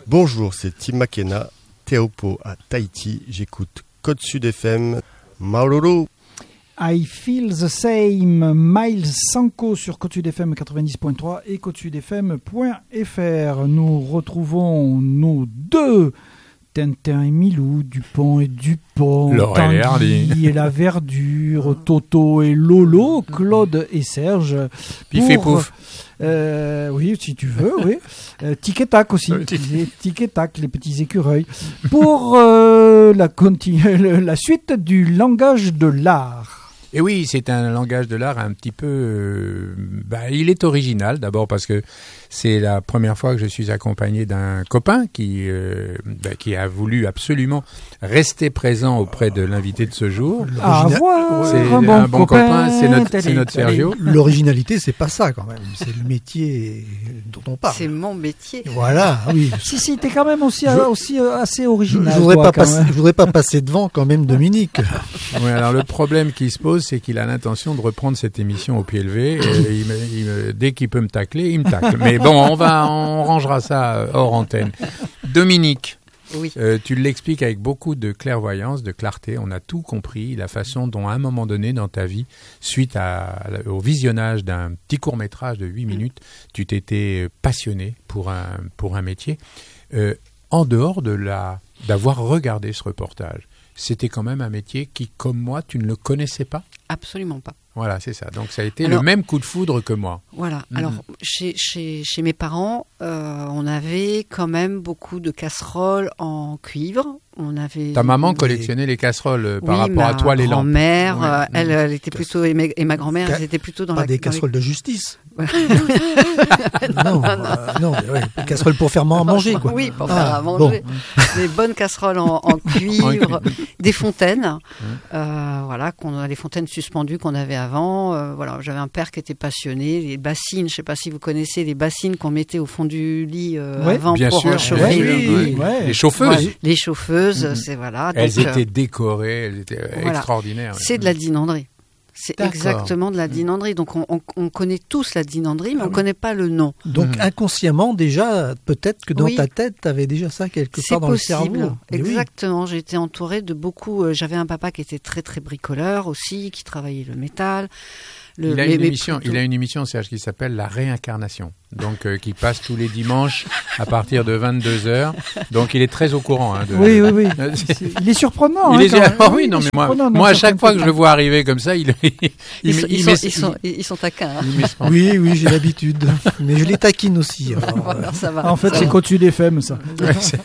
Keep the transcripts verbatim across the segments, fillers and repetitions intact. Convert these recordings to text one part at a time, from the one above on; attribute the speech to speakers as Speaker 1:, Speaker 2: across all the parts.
Speaker 1: Bonjour, c'est Tim McKenna, Teahupo'o à Tahiti. J'écoute Côte Sud F M. Maururu.
Speaker 2: I Feel the Same, Miles Sanko sur Côte Sud F M quatre-vingt-dix point trois et côte sud f m point f r. Nous retrouvons nos deux Tintin et Milou, Dupont et Dupont,
Speaker 3: Laurel
Speaker 2: Tanguy et la Verdure, Toto et Lolo, Claude et Serge.
Speaker 3: Pif et pouf.
Speaker 2: Euh, oui, si tu veux, oui. Euh, tic et tac aussi. Les tic et tac, les petits écureuils. Pour euh, la, continu- la suite du langage de l'art.
Speaker 3: Et oui, c'est un langage de l'art un petit peu... Euh, bah, il est original, d'abord parce que c'est la première fois que je suis accompagné d'un copain qui, euh, bah, qui a voulu absolument rester présent auprès de l'invité de ce jour.
Speaker 2: Ah, voilà,
Speaker 3: c'est
Speaker 2: un bon,
Speaker 3: un bon copain,
Speaker 2: copain,
Speaker 3: c'est notre,
Speaker 2: t'allez,
Speaker 3: c'est notre
Speaker 2: t'allez.
Speaker 3: Sergio.
Speaker 4: L'originalité, c'est pas ça quand même. C'est le métier dont on parle.
Speaker 5: C'est mon métier.
Speaker 4: Voilà, oui.
Speaker 2: Si, si, t'es quand même aussi,
Speaker 4: Je-
Speaker 2: euh, aussi euh, assez
Speaker 4: Je,
Speaker 2: original.
Speaker 4: je voudrais
Speaker 2: toi,
Speaker 4: pas
Speaker 2: quand
Speaker 4: passer,
Speaker 2: même.
Speaker 4: je voudrais pas passer devant quand même Dominique.
Speaker 3: Ouais, alors le problème qui se pose, c'est qu'il a l'intention de reprendre cette émission au pied levé. Et il me, il me, dès qu'il peut me tacler, il me tacle. Mais bon, on va, on rangera ça hors antenne. Dominique,
Speaker 5: Oui.
Speaker 3: euh, tu l'expliques avec beaucoup de clairvoyance, de clarté. On a tout compris, la façon dont à un moment donné dans ta vie, suite à, au visionnage d'un petit court-métrage de huit minutes, tu t'étais passionné pour un, pour un métier. Euh, en dehors de la, d'avoir regardé ce reportage, c'était quand même un métier qui, comme moi, tu ne le connaissais pas?
Speaker 5: Absolument pas.
Speaker 3: Voilà, c'est ça. Donc ça a été
Speaker 5: Alors,
Speaker 3: le même coup de foudre que moi.
Speaker 5: Voilà.
Speaker 3: Mhm.
Speaker 5: Alors, chez, chez, chez mes parents, euh, on avait quand même beaucoup de casseroles en cuivre. On avait
Speaker 3: Ta maman
Speaker 4: Mais-
Speaker 3: collectionnait les casseroles euh, par
Speaker 5: Oui,
Speaker 3: rapport
Speaker 5: ma
Speaker 3: à toi, les lampes.
Speaker 5: grand-mère,
Speaker 3: Ouais.
Speaker 5: euh, elle,
Speaker 3: Mhm.
Speaker 5: elle était plutôt et ma, et ma grand-mère,
Speaker 4: Ca-
Speaker 5: elles étaient plutôt dans
Speaker 4: Pas
Speaker 5: la
Speaker 4: des
Speaker 5: dans les-
Speaker 4: casseroles de justice.
Speaker 5: Voilà.
Speaker 4: Non, euh, non, mais ouais, des casseroles pour faire à manger, quoi.
Speaker 5: Oui, pour
Speaker 4: Ah,
Speaker 5: faire à manger.
Speaker 4: bon.
Speaker 5: Des bonnes casseroles en, en cuivre, des fontaines,
Speaker 3: Mhm.
Speaker 5: euh, voilà, qu'on a les fontaines suspendues qu'on avait avant. euh, voilà, j'avais un père qui était passionné. Les bassines, je sais pas si vous connaissez les bassines qu'on mettait au fond du lit euh,
Speaker 2: Ouais,
Speaker 5: avant
Speaker 3: bien
Speaker 5: pour
Speaker 3: sûr,
Speaker 5: euh, chauffer.
Speaker 2: Ouais,
Speaker 5: le-
Speaker 2: oui,
Speaker 3: Ouais.
Speaker 2: ouais.
Speaker 3: Les chauffeuses,
Speaker 5: Ouais, les chauffeuses,
Speaker 3: Mhm.
Speaker 5: c'est voilà.
Speaker 3: elles
Speaker 5: donc, euh,
Speaker 3: étaient décorées, elles étaient euh,
Speaker 5: Voilà.
Speaker 3: extraordinaires.
Speaker 5: c'est de la dinanderie. C'est
Speaker 3: D'accord.
Speaker 5: exactement de la dinanderie. Donc on, on- on connaît tous la dinanderie, mais on ne connaît pas le nom.
Speaker 4: Donc
Speaker 3: Mhm.
Speaker 4: inconsciemment déjà, peut-être que dans
Speaker 5: Oui.
Speaker 4: ta tête, tu avais déjà ça quelque
Speaker 5: C'est
Speaker 4: part dans
Speaker 5: possible.
Speaker 4: le cerveau. Mais oui.
Speaker 5: Exactement. J'ai été entourée de beaucoup. euh, J'avais un papa qui était très très bricoleur aussi, qui travaillait le métal. Le,
Speaker 3: Il a,
Speaker 5: mais-
Speaker 3: une
Speaker 5: mais
Speaker 3: émission,
Speaker 5: plutôt-
Speaker 3: il a une émission, Serge, qui s'appelle La Réincarnation, donc euh, qui passe tous les dimanches à partir de vingt-deux heures. Donc il est très au courant. Hein, de,
Speaker 2: Oui, oui, oui.
Speaker 3: Euh, c'est-
Speaker 2: C'est- Il est surprenant.
Speaker 3: il
Speaker 2: hein,
Speaker 3: est,
Speaker 2: quand même.
Speaker 3: ah oui, non,
Speaker 2: il est
Speaker 3: mais moi,
Speaker 2: surprenant dans
Speaker 3: moi à
Speaker 2: certaines
Speaker 3: chaque fois que je le
Speaker 2: choses.
Speaker 3: vois arriver comme ça, il, il,
Speaker 5: Ils,
Speaker 3: il
Speaker 5: sont,
Speaker 3: met-
Speaker 5: ils
Speaker 3: il
Speaker 5: sont-
Speaker 3: met-
Speaker 5: ils sont- ils sont taquins. hein.
Speaker 3: il met son-
Speaker 4: Oui, oui, j'ai l'habitude. Mais je les taquine aussi. alors, euh,
Speaker 5: Voilà, ça va.
Speaker 2: En fait,
Speaker 5: Ça
Speaker 2: c'est
Speaker 5: va.
Speaker 2: Côte Sud F M, ça.
Speaker 3: Ouais, c'est-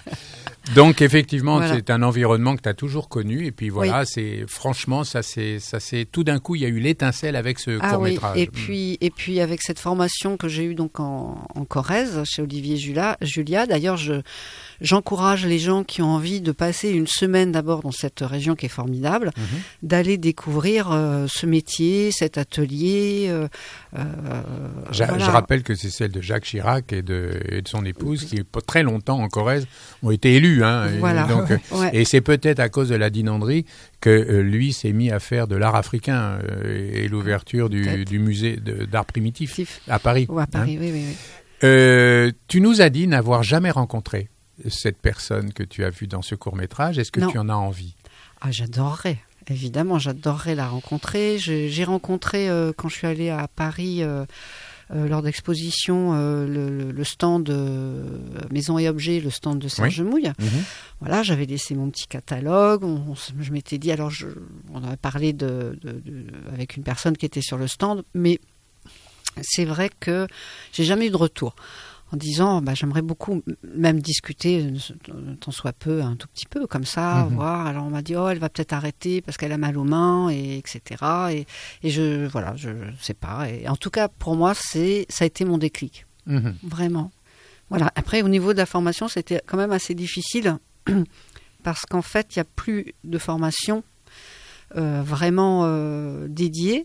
Speaker 3: Donc effectivement,
Speaker 5: Voilà.
Speaker 3: c'est un environnement que tu as toujours connu et puis voilà, c'est franchement ça c'est ça c'est tout d'un coup il y a eu l'étincelle avec ce
Speaker 5: Ah oui,
Speaker 3: court-métrage.
Speaker 5: et puis, et puis avec cette formation que j'ai eue donc en, en Corrèze, chez Olivier Julia, Julia d'ailleurs, je, j'encourage les gens qui ont envie de passer une semaine d'abord dans cette région qui est formidable,
Speaker 3: Mhm.
Speaker 5: d'aller découvrir euh, ce métier, cet atelier. Euh, euh,
Speaker 3: Ja-
Speaker 5: voilà.
Speaker 3: Je rappelle que c'est celle de Jacques Chirac et de, et de son épouse qui, pas très longtemps en Corrèze, ont été élus. Hein, et
Speaker 5: Voilà.
Speaker 3: donc, euh,
Speaker 5: Ouais.
Speaker 3: et c'est peut-être à cause de la dinanderie que euh, lui s'est mis à faire de l'art africain euh, et l'ouverture du,
Speaker 5: Peut-être.
Speaker 3: du musée de- d'art primitif
Speaker 5: Tif.
Speaker 3: à Paris.
Speaker 5: Ou à Paris, oui, oui, oui.
Speaker 3: Hein. Euh, tu nous as dit n'avoir jamais rencontré cette personne que tu as vue dans ce court-métrage. Est-ce que
Speaker 5: Non.
Speaker 3: tu en as envie?
Speaker 5: Ah, j'adorerais. Évidemment, j'adorerais la rencontrer. Je- j'ai rencontré, euh, quand je suis allée à Paris, euh, euh, lors d'exposition, euh, le, le- le stand euh, Maison et Objets, le stand de Serge Mouille.
Speaker 3: Mhm.
Speaker 5: Voilà, j'avais laissé mon petit catalogue. On, on s- je m'étais dit, alors, je, on avait parlé de, de- de- avec une personne qui était sur le stand, mais c'est vrai que j'ai jamais eu de retour. En disant, bah, j'aimerais beaucoup m- même discuter, euh, tant soit peu, un tout petit peu, comme ça,
Speaker 3: Mhm.
Speaker 5: voir. Alors on m'a dit, oh, elle va peut-être arrêter parce qu'elle a mal aux mains, et etc. Et, et je, voilà, je, je sais pas. Et en tout cas, pour moi, c'est, ça a été mon déclic,
Speaker 3: Mhm.
Speaker 5: vraiment. Voilà. Après, au niveau de la formation, c'était quand même assez difficile parce qu'en fait, il n'y a plus de formation euh, vraiment euh, dédiée.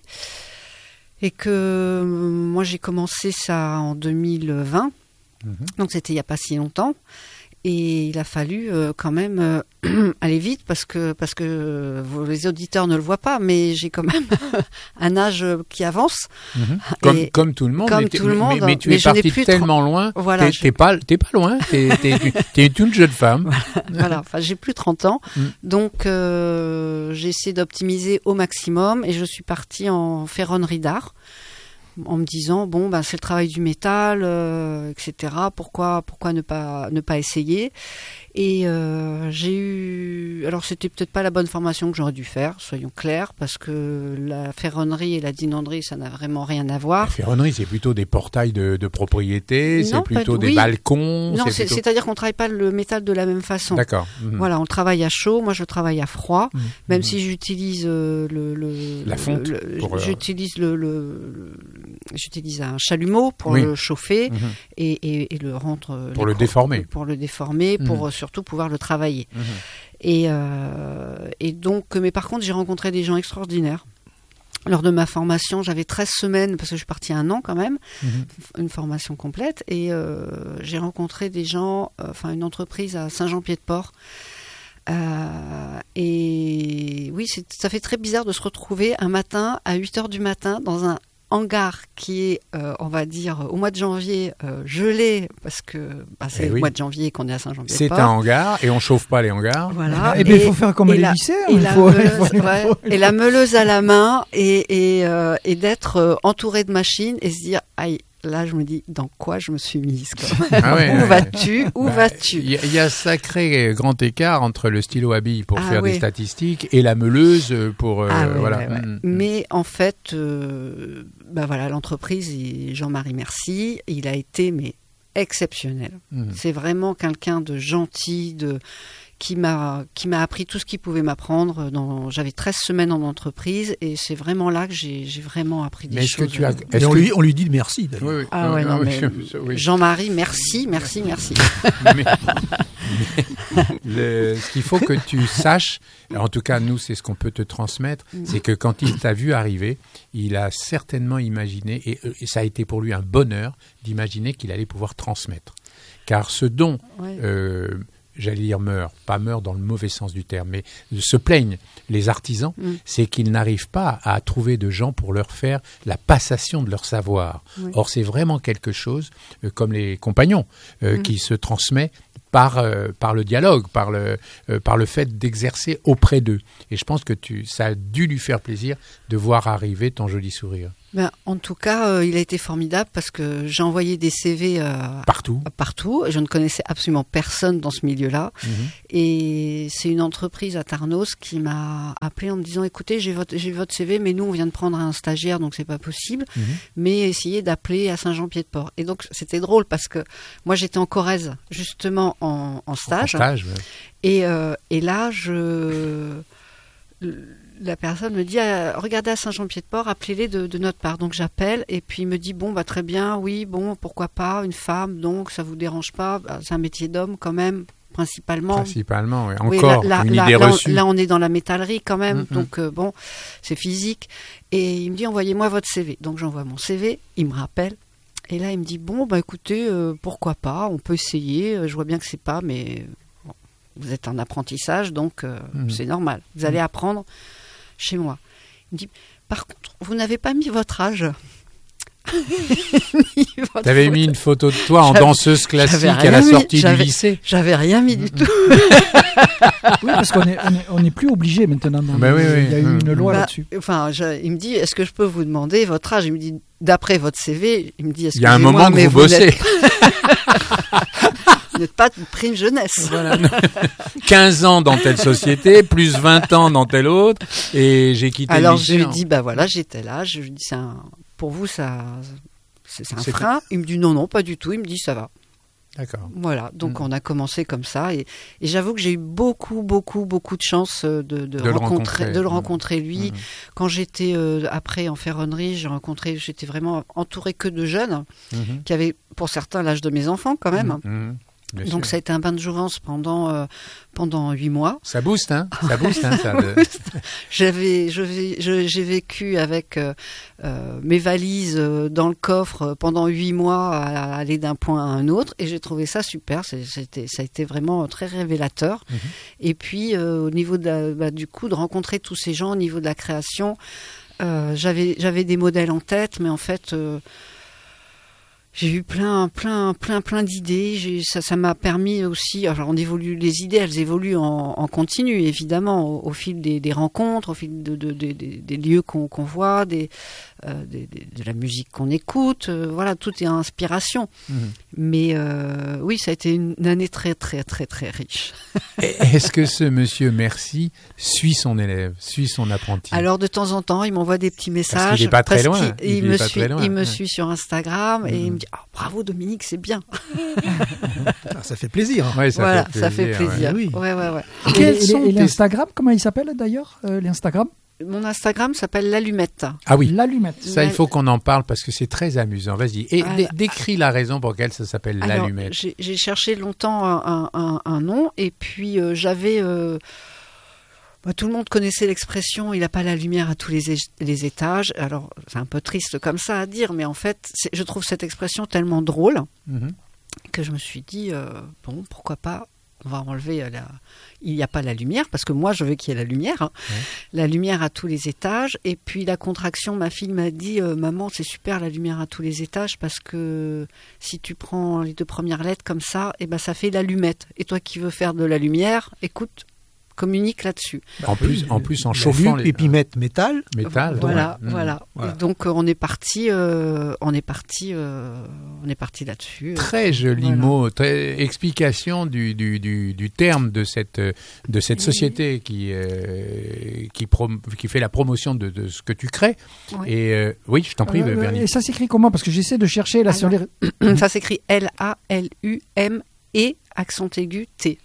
Speaker 5: Et que euh, moi, j'ai commencé ça en deux mille vingt.
Speaker 3: Mhm.
Speaker 5: Donc c'était il n'y a pas si longtemps. Et il a fallu euh, quand même euh, aller vite parce que, parce que euh, vous, les auditeurs ne le voient pas, mais j'ai quand même un âge qui avance.
Speaker 3: Mmh. Comme,
Speaker 5: Et
Speaker 3: comme tout le monde.
Speaker 5: comme
Speaker 3: mais,
Speaker 5: tout le monde,
Speaker 3: mais, mais tu
Speaker 5: mais
Speaker 3: es
Speaker 5: je n'ai
Speaker 3: partie
Speaker 5: plus
Speaker 3: tellement loin.
Speaker 5: Voilà,
Speaker 3: t'es,
Speaker 5: je-
Speaker 3: t'es, pas, t'es pas loin. T'es, t'es, t'es une toute jeune femme.
Speaker 5: Voilà, enfin, j'ai plus trente ans,
Speaker 3: Mm.
Speaker 5: donc euh, j'ai essayé d'optimiser au maximum et je suis partie en ferronnerie d'art en me disant bon ben c'est le travail du métal, euh, et cetera. Pourquoi pourquoi ne pas ne pas essayer? Et euh, j'ai eu, alors c'était peut-être pas la bonne formation que j'aurais dû faire, soyons clairs, parce que la ferronnerie et la dinanderie ça n'a vraiment rien à voir.
Speaker 3: La ferronnerie, c'est plutôt des portails de, de propriété,
Speaker 5: Non,
Speaker 3: c'est plutôt
Speaker 5: pas-
Speaker 3: des
Speaker 5: oui.
Speaker 3: balcons.
Speaker 5: Non,
Speaker 3: c'est
Speaker 5: c'est,
Speaker 3: plutôt...
Speaker 5: c'est-à-dire qu'on travaille pas le métal de la même façon.
Speaker 3: D'accord. Mhm.
Speaker 5: Voilà, on travaille à chaud, moi je travaille à froid,
Speaker 3: Mhm.
Speaker 5: même
Speaker 3: Mhm.
Speaker 5: si j'utilise euh, le, le
Speaker 3: La fonte
Speaker 5: le-
Speaker 3: pour, euh,
Speaker 5: j'utilise le, le- le- j'utilise un chalumeau pour
Speaker 3: Oui.
Speaker 5: le chauffer
Speaker 3: Mhm.
Speaker 5: et, et, et le rendre
Speaker 3: Pour le
Speaker 5: les-
Speaker 3: déformer.
Speaker 5: pour le déformer,
Speaker 3: Mhm.
Speaker 5: pour euh, surtout pouvoir le travailler.
Speaker 3: Mhm.
Speaker 5: Et euh, et donc, mais par contre, j'ai rencontré des gens extraordinaires. Lors de ma formation, j'avais treize semaines, parce que je suis partie un an quand même,
Speaker 3: Mhm.
Speaker 5: une formation complète, et euh, j'ai rencontré des gens, euh, enfin une entreprise à Saint-Jean-Pied-de-Port. Euh, et oui, c'est, ça fait très bizarre de se retrouver un matin à huit heures du matin dans un hangar qui est, euh, on va dire, au mois de janvier euh, gelé, parce que bah, c'est
Speaker 3: Eh
Speaker 5: le
Speaker 3: oui.
Speaker 5: mois de janvier qu'on est à
Speaker 3: C'est
Speaker 5: Saint-Jean-Pied-de-Port.
Speaker 3: un hangar et on chauffe pas les hangars.
Speaker 5: Voilà.
Speaker 2: Eh bien, il faut faire comme
Speaker 5: et
Speaker 2: les
Speaker 5: la-
Speaker 2: lycéens.
Speaker 5: Et
Speaker 2: il
Speaker 5: la,
Speaker 2: faut- il
Speaker 5: meuleuse,
Speaker 2: faut- il
Speaker 5: ouais,
Speaker 2: faut-
Speaker 5: et la meuleuse à la main et, et, euh, et d'être euh, entouré de machines et se dire, aïe, là je me dis, dans quoi je me suis mise quoi.
Speaker 3: Ah ouais,
Speaker 5: Où
Speaker 3: ouais.
Speaker 5: vas-tu Où
Speaker 3: Bah,
Speaker 5: vas-tu
Speaker 3: Il y, a- il y a sacré grand écart entre le stylo à billes pour
Speaker 5: Ah
Speaker 3: faire
Speaker 5: oui.
Speaker 3: des statistiques et la meuleuse pour euh,
Speaker 5: Ah ouais,
Speaker 3: voilà.
Speaker 5: ouais, ouais.
Speaker 3: Mm, mm.
Speaker 5: Mais en fait, euh, bah voilà, l'entreprise, et Jean-Marie Merci, il a été mais exceptionnel.
Speaker 3: Mm.
Speaker 5: C'est vraiment quelqu'un de gentil, de qui m'a qui m'a appris tout ce qu'il pouvait m'apprendre. Dans, j'avais treize semaines en entreprise et c'est vraiment là que j'ai, j'ai vraiment appris des
Speaker 3: Mais est-ce
Speaker 5: choses.
Speaker 3: que tu as
Speaker 4: Et
Speaker 3: est-ce
Speaker 4: on,
Speaker 3: que-
Speaker 4: lui, on lui dit merci d'ailleurs.
Speaker 3: Oui, oui.
Speaker 5: Ah ouais, non, mais
Speaker 3: oui.
Speaker 5: Jean-Marie, merci, merci, merci.
Speaker 3: mais, mais le- ce qu'il faut que tu saches, en tout cas nous c'est ce qu'on peut te transmettre, c'est que quand il t'a vu arriver, il a certainement imaginé, et, et ça a été pour lui un bonheur d'imaginer qu'il allait pouvoir transmettre. Car ce don,
Speaker 5: Ouais.
Speaker 3: euh, j'allais dire meurt, pas meurt dans le mauvais sens du terme, mais se plaignent les artisans,
Speaker 5: Mm.
Speaker 3: c'est qu'ils n'arrivent pas à trouver de gens pour leur faire la passation de leur savoir.
Speaker 5: Oui.
Speaker 3: Or, c'est vraiment quelque chose, euh, comme les compagnons, euh,
Speaker 5: Mm.
Speaker 3: qui se transmet par, euh, par le dialogue, par le, euh, par le fait d'exercer auprès d'eux. Et je pense que tu, ça a dû lui faire plaisir de voir arriver ton joli sourire.
Speaker 5: Ben, en tout cas, euh, il a été formidable parce que j'ai envoyé des C V euh,
Speaker 3: Partout.
Speaker 5: partout. Je ne connaissais absolument personne dans ce milieu-là.
Speaker 3: Mhm.
Speaker 5: Et c'est une entreprise à Tarnos qui m'a appelé en me disant, écoutez, j'ai votre, j'ai votre C V, mais nous, on vient de prendre un stagiaire, donc c'est pas possible.
Speaker 3: Mhm.
Speaker 5: Mais essayez d'appeler à Saint-Jean-Pied-de-Port. Et donc, c'était drôle parce que moi, j'étais en Corrèze, justement, en, en
Speaker 3: En
Speaker 5: stage.
Speaker 3: stage, ouais.
Speaker 5: Et, euh, et là, je... la personne me dit, ah, regardez à Saint-Jean-Pied-de-Port, appelez-les de, de notre part. Donc j'appelle et puis il me dit, bon, bah, très bien, oui, bon, pourquoi pas, une femme, donc ça vous dérange pas, bah, c'est un métier d'homme quand même, principalement.
Speaker 3: Principalement, ouais.
Speaker 5: Oui,
Speaker 3: Encore
Speaker 5: là, là,
Speaker 3: une
Speaker 5: là,
Speaker 3: idée
Speaker 5: là, on-
Speaker 3: reçue.
Speaker 5: là, on est dans la métallerie quand même,
Speaker 3: Mm, mm.
Speaker 5: donc euh, bon, c'est physique. Et il me dit, envoyez-moi votre C V. Donc j'envoie mon C V, il me rappelle. Et là, il me dit, bon, bah écoutez, euh, pourquoi pas, on peut essayer. Euh, Je vois bien que c'est pas, mais bon, vous êtes en apprentissage, donc euh,
Speaker 3: Mhm.
Speaker 5: c'est normal. Vous allez apprendre chez moi. Il me dit, par contre, vous n'avez pas mis votre âge. Votre
Speaker 3: T'avais
Speaker 5: photo.
Speaker 3: mis une photo de toi en
Speaker 5: J'avais-
Speaker 3: danseuse classique
Speaker 5: j'avais
Speaker 3: à
Speaker 5: rien
Speaker 3: la
Speaker 5: mis,
Speaker 3: sortie du
Speaker 5: j'avais-
Speaker 3: lycée.
Speaker 5: J'avais rien mis du tout.
Speaker 2: Oui, parce qu'on est, on est, on est plus obligé maintenant. dans
Speaker 3: Bah
Speaker 2: le-
Speaker 3: oui, oui.
Speaker 2: Il y a eu une loi
Speaker 5: Bah,
Speaker 2: là-dessus.
Speaker 5: Enfin, je- il me dit, est-ce que je peux vous demander votre âge? Il me dit, d'après votre C V, il me dit, est-ce
Speaker 3: Il y a un
Speaker 5: excusez-moi,
Speaker 3: moment que
Speaker 5: mais
Speaker 3: vous bossez.
Speaker 5: n'êtes- Vous n'êtes pas de prime jeunesse.
Speaker 3: Voilà. quinze ans dans telle société, plus vingt ans dans telle autre, et j'ai quitté
Speaker 5: Alors
Speaker 3: le
Speaker 5: je
Speaker 3: lycée.
Speaker 5: lui
Speaker 3: en-
Speaker 5: dis, bah voilà, j'étais là. Je lui dis, c'est un, pour vous, ça, c'est c'est un
Speaker 3: C'est
Speaker 5: frein. Il me dit, non, non, pas du tout. Il me dit, ça va.
Speaker 3: D'accord.
Speaker 5: Voilà. Donc
Speaker 3: Mm.
Speaker 5: on a commencé comme ça, et, et j'avoue que j'ai eu beaucoup, beaucoup, beaucoup de chance euh, de, de,
Speaker 3: De le
Speaker 5: rencontrer,
Speaker 3: rencontrer.
Speaker 5: de le
Speaker 3: Mm.
Speaker 5: rencontrer lui.
Speaker 3: Mhm.
Speaker 5: Quand j'étais euh, après en ferronnerie, j'ai rencontré, j'étais vraiment entourée que de jeunes
Speaker 3: Mhm.
Speaker 5: qui avaient, pour certains, l'âge de mes enfants quand même.
Speaker 3: Mhm. Bien
Speaker 5: Donc
Speaker 3: sûr.
Speaker 5: ça a été un bain de jouvence pendant euh, pendant huit mois.
Speaker 3: Ça booste, hein. Ça booste, hein. Ça, le-
Speaker 5: J'avais, je, vais- je- j'ai vécu avec euh, euh, mes valises euh, dans le coffre pendant huit mois à aller d'un point à un autre, et j'ai trouvé ça super. C'est- C'était, ça a été vraiment très révélateur.
Speaker 3: Mhm.
Speaker 5: Et puis euh, au niveau de la- bah, du coup de rencontrer tous ces gens au niveau de la création, euh, j'avais j'avais des modèles en tête, mais en fait euh, j'ai eu plein, plein, plein, plein d'idées. J'ai, ça, ça m'a permis aussi. Alors, on évolue, les idées, elles évoluent en, en continu, évidemment, au, au fil des, des rencontres, au fil de, de, de- des- des lieux qu'on, qu'on voit, des, euh, des- des- de la musique qu'on écoute. Euh, voilà, tout est inspiration.
Speaker 3: Mhm.
Speaker 5: Mais euh, oui, ça a été une, une année très, très, très, très riche.
Speaker 3: Est-ce que ce monsieur Merci suit son élève, suit son apprenti?
Speaker 5: Alors, de temps en temps, il m'envoie des petits messages.
Speaker 3: qu'il est pas très
Speaker 5: parce
Speaker 3: loin.
Speaker 5: qu'il-
Speaker 3: Il
Speaker 5: Il,
Speaker 3: est
Speaker 5: me
Speaker 3: pas
Speaker 5: suit,
Speaker 3: très loin,
Speaker 5: il me
Speaker 3: ouais.
Speaker 5: suit sur Instagram et il
Speaker 3: Mhm.
Speaker 5: me dit ah, bravo Dominique, c'est bien.
Speaker 4: Ah, ça fait plaisir.
Speaker 3: Ouais, ça
Speaker 5: voilà,
Speaker 3: fait
Speaker 5: ça fait
Speaker 3: plaisir,
Speaker 5: plaisir.
Speaker 4: ouais.
Speaker 5: Ouais, ouais, ouais.
Speaker 2: Et,
Speaker 3: Quels
Speaker 2: et-
Speaker 3: sont
Speaker 2: et
Speaker 3: tes-
Speaker 2: l'Instagram, comment il s'appelle d'ailleurs euh, l'Instagram
Speaker 5: Mon Instagram s'appelle l'allumette.
Speaker 3: Ah oui.
Speaker 2: L'allumette.
Speaker 3: Ça, il faut qu'on en parle parce que c'est très amusant. Vas-y. Et
Speaker 5: Alors-
Speaker 3: dé- décris la raison pour laquelle ça s'appelle
Speaker 5: Alors,
Speaker 3: l'allumette.
Speaker 5: j'ai, j'ai cherché longtemps un, un- un nom, et puis euh, j'avais. euh, bah, tout le monde connaissait l'expression il n'a pas la lumière à tous les, é- les étages. Alors, c'est un peu triste comme ça à dire, mais en fait, c'est- je trouve cette expression tellement drôle
Speaker 3: Mhm.
Speaker 5: que je me suis dit euh, bon, pourquoi pas. On va enlever euh, la... il n'y a pas la lumière, parce que moi je veux qu'il y ait la lumière, hein.
Speaker 3: Ouais.
Speaker 5: La lumière à tous les étages. Et puis la contraction, ma fille m'a dit euh, maman, c'est super la lumière à tous les étages, parce que si tu prends les deux premières lettres comme ça, et ben ça fait l'allumette. Et toi qui veux faire de la lumière, écoute, communique là-dessus.
Speaker 3: En plus, en plus en
Speaker 4: La
Speaker 3: chauffant
Speaker 4: lupe,
Speaker 3: les
Speaker 4: et puis mettre métal.
Speaker 3: métal.
Speaker 5: Voilà,
Speaker 3: ouais. Mhm.
Speaker 5: voilà.
Speaker 4: Voilà.
Speaker 5: Et donc euh, on est parti, euh, on est parti, euh, on est parti là-dessus.
Speaker 3: Très joli
Speaker 5: Voilà.
Speaker 3: mot, très explication du, du, du, du terme de cette, de cette société qui, euh, qui, prom- qui fait la promotion de, de ce que tu crées.
Speaker 5: Ouais.
Speaker 3: Et euh, oui, je t'en prie,
Speaker 2: Euh,
Speaker 3: Bernie.
Speaker 2: et ça s'écrit comment? Parce que j'essaie de chercher là
Speaker 5: Ah
Speaker 2: sur
Speaker 5: non.
Speaker 2: les.
Speaker 5: Ça s'écrit L A L U M et accent aigu T.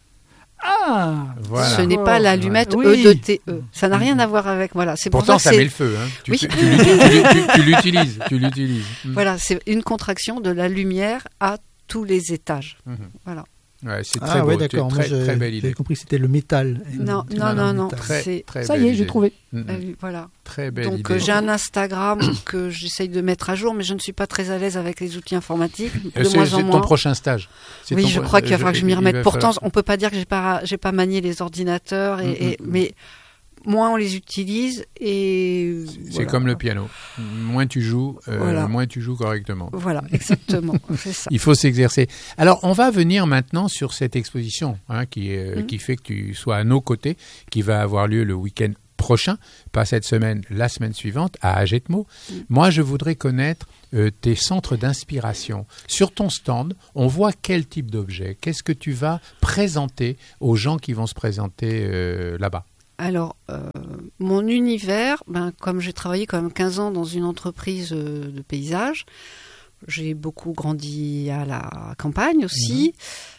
Speaker 2: Ah
Speaker 3: Voilà.
Speaker 5: Ce n'est pas l'allumette
Speaker 2: Oui.
Speaker 5: E de T E. Ça n'a rien à voir avec. Voilà, c'est pour
Speaker 3: Pourtant,
Speaker 5: ça
Speaker 3: ça
Speaker 5: que
Speaker 3: met
Speaker 5: c'est.
Speaker 3: le feu. Hein. Tu,
Speaker 5: Oui.
Speaker 3: tu- tu l'utilises, tu- tu- tu l'utilises. Tu l'utilises. Mhm.
Speaker 5: Voilà, c'est une contraction de la lumière à tous les étages.
Speaker 3: Mhm.
Speaker 5: Voilà.
Speaker 3: Ouais, c'est très
Speaker 4: Ah
Speaker 3: beau.
Speaker 4: ouais,
Speaker 3: tu-
Speaker 4: d'accord. Moi,
Speaker 3: Très,
Speaker 4: je-
Speaker 3: très belle
Speaker 4: j'avais
Speaker 3: idée.
Speaker 4: compris que c'était le métal.
Speaker 5: Non,
Speaker 4: Le
Speaker 5: non, non, non.
Speaker 4: métal.
Speaker 3: Très,
Speaker 5: C'est-
Speaker 3: très
Speaker 2: Ça y
Speaker 3: belle
Speaker 2: est, j'ai
Speaker 3: idée.
Speaker 2: trouvé.
Speaker 3: Mhm.
Speaker 5: Euh, voilà.
Speaker 3: Très belle
Speaker 5: Donc
Speaker 3: idée.
Speaker 5: euh, j'ai un Instagram que j'essaye de mettre à jour, mais je ne suis pas très à l'aise avec les outils informatiques,
Speaker 3: Euh,
Speaker 5: de
Speaker 3: c'est
Speaker 5: moins
Speaker 3: c'est
Speaker 5: en
Speaker 3: ton
Speaker 5: moins.
Speaker 3: prochain stage. C'est
Speaker 5: Oui,
Speaker 3: ton
Speaker 5: je
Speaker 3: pro-
Speaker 5: crois qu'il va falloir que je m'y
Speaker 3: il
Speaker 5: remette.
Speaker 3: va
Speaker 5: Pourtant,
Speaker 3: falloir-
Speaker 5: on peut pas dire que j'ai pas j'ai pas manié les ordinateurs, et,
Speaker 3: Mm,
Speaker 5: et-
Speaker 3: mm,
Speaker 5: mais moins on les utilise, et
Speaker 3: C'est
Speaker 5: voilà.
Speaker 3: comme le piano. Moins tu joues, euh,
Speaker 5: Voilà.
Speaker 3: moins tu joues correctement.
Speaker 5: Voilà, exactement, c'est ça.
Speaker 3: Il faut s'exercer. Alors, on va venir maintenant sur cette exposition hein, qui, euh,
Speaker 5: Mhm.
Speaker 3: qui fait que tu sois à nos côtés, qui va avoir lieu le week-end prochain, pas cette semaine, la semaine suivante, à Agetmo.
Speaker 5: Mhm.
Speaker 3: Moi, je voudrais connaître euh, tes centres d'inspiration. Sur ton stand, on voit quel type d'objet. Qu'est-ce que tu vas présenter aux gens qui vont se présenter euh, là-bas?
Speaker 5: Alors, euh, mon univers, ben, comme j'ai travaillé quand même quinze ans dans une entreprise euh, de paysage, j'ai beaucoup grandi à la campagne aussi.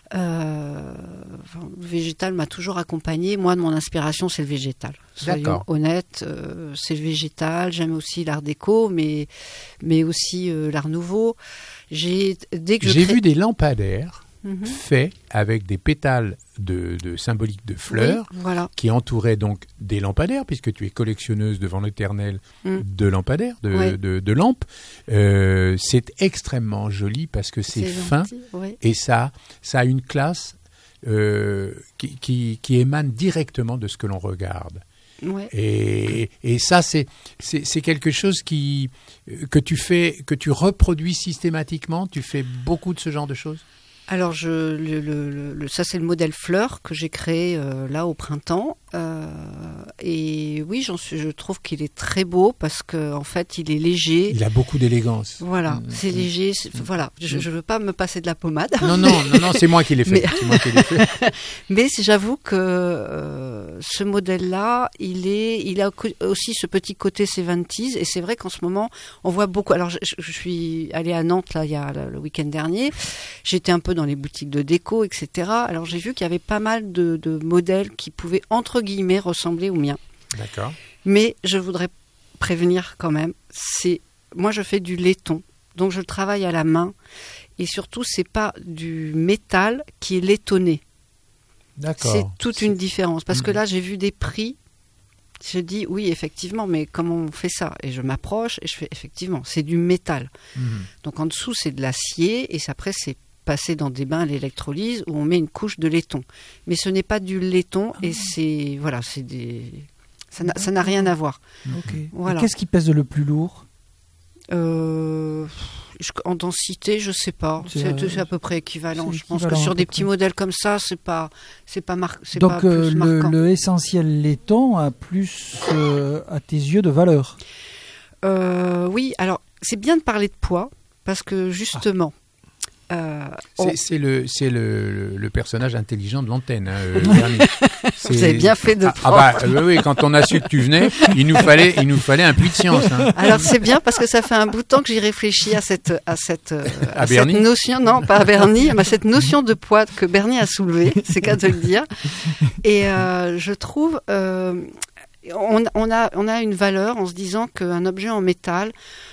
Speaker 5: Euh, enfin, le végétal m'a toujours accompagné. Moi, de mon inspiration, c'est le végétal. Soyons
Speaker 3: D'accord.
Speaker 5: honnêtes, euh, c'est le végétal. J'aime aussi l'art déco, mais, mais aussi euh, l'art nouveau. J'ai, dès que je
Speaker 3: J'ai
Speaker 5: crée-
Speaker 3: vu des lampadaires
Speaker 5: Mhm.
Speaker 3: faits avec des pétales de, de symboliques de fleurs
Speaker 5: Oui, voilà.
Speaker 3: qui entouraient donc des lampadaires, puisque tu es collectionneuse devant l'éternel
Speaker 5: Mm.
Speaker 3: de lampadaires, de,
Speaker 5: Oui.
Speaker 3: de, de lampes. Euh, c'est extrêmement joli parce que c'est, fin
Speaker 5: gentil, oui.
Speaker 3: et ça, ça a une classe euh, qui, qui, qui émane directement de ce que l'on regarde.
Speaker 5: Ouais.
Speaker 3: Et, et ça, c'est, c'est, c'est quelque chose qui, que, tu fais, que tu reproduis systématiquement. Tu fais beaucoup de ce genre de choses?
Speaker 5: Alors, je, le, le, le- le- ça, c'est le modèle fleur que j'ai créé euh, là au printemps. Euh, et oui, j'en suis, je trouve qu'il est très beau parce qu'en en fait, il est léger.
Speaker 3: Il a beaucoup d'élégance.
Speaker 5: Voilà,
Speaker 3: Mm,
Speaker 5: c'est
Speaker 3: mm.
Speaker 5: léger. c'est- Voilà, je ne veux pas me passer de la pommade.
Speaker 3: Non, non, non, non, c'est moi qui l'ai fait.
Speaker 5: Mais-
Speaker 3: C'est moi qui l'ai fait.
Speaker 5: Mais c'est- j'avoue que euh, ce modèle-là, il est, il a co- aussi ce petit côté soixante-dix, et c'est vrai qu'en ce moment, on voit beaucoup. Alors, je, je suis allée à Nantes là, il y a le, le week-end dernier. J'étais un peu dans les boutiques de déco, et cetera. Alors, j'ai vu qu'il y avait pas mal de, de modèles qui pouvaient entre guillemets ressembler aux miens.
Speaker 3: D'accord.
Speaker 5: Mais je voudrais prévenir quand même. C'est moi, je fais du laiton. Donc je le travaille à la main. Et surtout, c'est pas du métal qui est laitonné.
Speaker 3: D'accord.
Speaker 5: C'est toute
Speaker 3: C'est-
Speaker 5: une différence. Parce
Speaker 3: Mhm.
Speaker 5: que là, j'ai vu des prix. Je dis oui, effectivement, mais comment on fait ça? Et je m'approche et je fais effectivement, c'est du métal.
Speaker 3: Mhm.
Speaker 5: Donc en dessous, c'est de l'acier et après, c'est passé dans des bains à l'électrolyse où on met une couche de laiton. Mais ce n'est pas du laiton et c'est voilà, c'est des ça n'a, ça n'a rien à voir.
Speaker 2: Ok. Et
Speaker 5: Voilà.
Speaker 2: qu'est-ce qui pèse le plus lourd?
Speaker 5: Euh, je- en densité, je sais pas.
Speaker 2: C'est,
Speaker 5: C'est,
Speaker 2: euh,
Speaker 5: c'est à peu près équivalent.
Speaker 2: c'est
Speaker 5: Je pense que
Speaker 2: équivalent à
Speaker 5: sur
Speaker 2: peu
Speaker 5: des
Speaker 2: près.
Speaker 5: petits modèles comme ça, c'est pas, c'est pas mar- c'est
Speaker 2: Donc
Speaker 5: pas plus
Speaker 2: euh, le,
Speaker 5: marquant.
Speaker 2: le essentiel laiton a plus, euh, à tes yeux, de valeur.
Speaker 5: Euh, oui, alors c'est bien de parler de poids parce que justement, euh, on-
Speaker 3: C'est, c'est le, c'est le, le, le personnage intelligent de l'antenne. Hein, euh, Bernie. C'est-
Speaker 5: vous avez bien fait de
Speaker 3: Ah,
Speaker 5: prendre.
Speaker 3: ah bah, euh, oui, oui, quand on a su que tu venais, il nous fallait, il nous fallait un puits de science. Hein.
Speaker 5: Alors c'est bien parce que ça fait un bout de temps que j'y réfléchis à cette à cette euh,
Speaker 3: À
Speaker 5: cette
Speaker 3: Bernie
Speaker 5: notion, non pas à Bernie, mais à cette notion de poids que Bernie a soulevée, c'est qu'à de le dire. Et euh, je trouve euh, on, on a on a une valeur en se disant qu'un objet en métal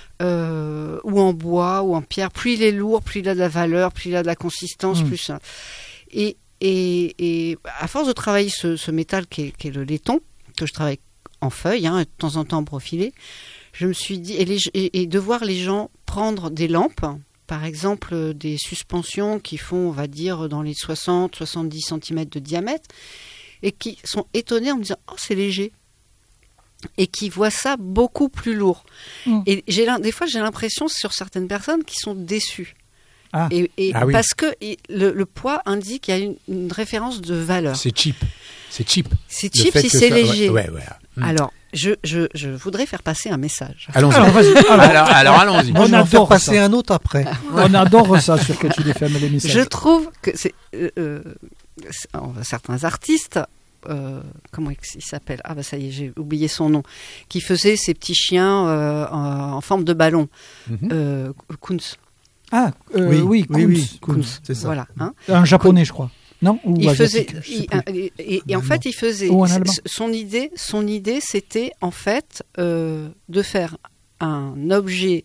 Speaker 5: euh, ou en bois ou en pierre, plus il est lourd, plus il a de la valeur, plus il a de la consistance,
Speaker 2: Mm.
Speaker 5: plus ça. Et, et, et à force de travailler ce, ce métal qui est, qui est le laiton, que je travaille en feuille, hein, de temps en temps en profilé, je me suis dit, et, les, et, et de voir les gens prendre des lampes, par exemple euh, des suspensions qui font, on va dire, dans les soixante à soixante-dix centimètres de diamètre, et qui sont étonnés en me disant, oh c'est léger, et qui voient ça beaucoup plus lourd.
Speaker 2: Mm.
Speaker 5: Et j'ai, l'im- des fois, j'ai l'impression sur certaines personnes qui sont déçues.
Speaker 2: Ah.
Speaker 5: Et, et
Speaker 3: Ah oui.
Speaker 5: parce que il- le, le poids indique qu'il y a une, une référence de valeur.
Speaker 3: C'est cheap. C'est cheap.
Speaker 5: C'est
Speaker 3: Le
Speaker 5: cheap
Speaker 3: fait
Speaker 5: si
Speaker 3: que
Speaker 5: c'est
Speaker 3: ça-
Speaker 5: léger.
Speaker 3: Ouais, ouais, ouais. Mm.
Speaker 5: Alors, je, je, je voudrais faire passer un message.
Speaker 3: Allons-y.
Speaker 2: Alors, vas-y. Alors,
Speaker 3: Alors, alors, allons-y.
Speaker 4: Moi,
Speaker 2: On
Speaker 4: je vais en faire
Speaker 2: adore
Speaker 4: passer
Speaker 2: ça.
Speaker 4: un autre après.
Speaker 2: on adore ça sur Côté des Femmes, les messages.
Speaker 5: Je trouve que c'est euh, euh, c'est- alors, certains artistes, euh, comment il s'appelle? Ah bah ça y est, j'ai oublié son nom, qui faisaient ces petits chiens euh, en, en forme de ballon.
Speaker 3: Mhm.
Speaker 5: Euh, Kunz.
Speaker 2: Ah, euh,
Speaker 4: Oui,
Speaker 2: oui,
Speaker 4: oui,
Speaker 2: Kunz.
Speaker 4: oui.
Speaker 5: Kunz.
Speaker 4: c'est ça.
Speaker 5: Voilà. Hein.
Speaker 2: Un japonais, je crois. Non? Ou
Speaker 5: Il faisait,
Speaker 2: asiatique, je sais
Speaker 5: il-
Speaker 2: plus.
Speaker 5: et, et- et en
Speaker 4: Un
Speaker 5: fait, il faisait
Speaker 2: Ou un
Speaker 5: s-
Speaker 2: allemand.
Speaker 5: son idée. Son idée, c'était en fait euh, de faire un objet